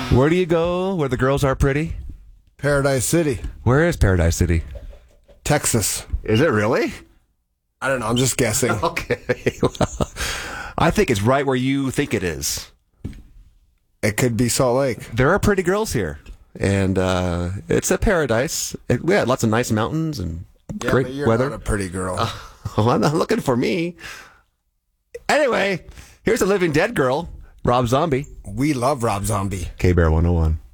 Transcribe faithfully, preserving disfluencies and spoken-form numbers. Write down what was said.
Where do you go where the girls are pretty? Paradise City, Where is Paradise City? Texas. Is it really? I don't know. I'm just guessing. Okay. Well, I think it's right where you think it is. It could be Salt Lake. There are pretty girls here, and uh, it's a paradise. It, we had lots of nice mountains and Yeah, great but you're weather. not a pretty girl. Oh, I'm not looking for me. Anyway, here's a living dead girl, Rob Zombie. We love Rob Zombie. K-Bear one oh one.